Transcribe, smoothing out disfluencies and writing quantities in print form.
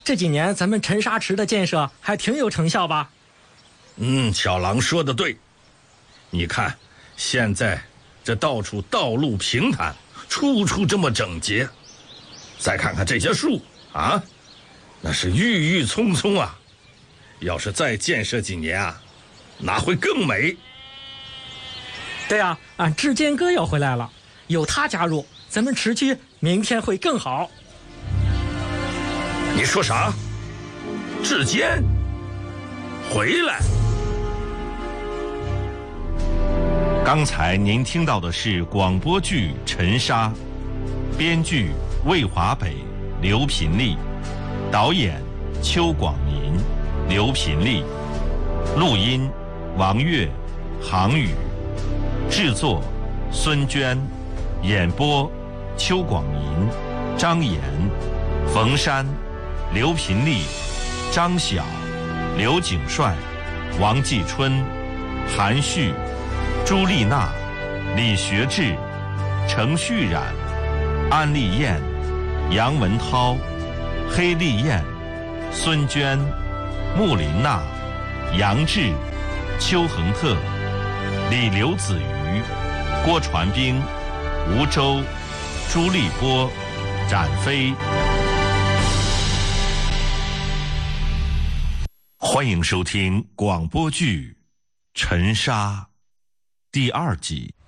这几年咱们沉沙池的建设还挺有成效吧？ 小郎说的对。你看，现在这到处道路平坦，处处这么整洁。再看看这些树啊，那是郁郁葱葱啊。要是再建设几年啊，那会更美。 对啊，俺志坚哥要回来了，有他加入，咱们池区明天会更好。 你说啥？志坚回来？ 刚才您听到的是广播剧《沉沙》，编剧魏华北、刘品丽，导演邱广民、刘品丽，录音王悦、杭宇，制作孙娟，演播邱广民、张岩、冯山、刘品丽、张晓、刘景帅、王继春、韩旭、朱丽娜、李学志、程旭冉、安丽燕、杨文涛、黑丽燕、孙娟、穆琳娜、杨志、邱恒特、李刘子瑜、郭传兵、吴周、朱立波、展飞。欢迎收听广播剧《沉沙》第2集。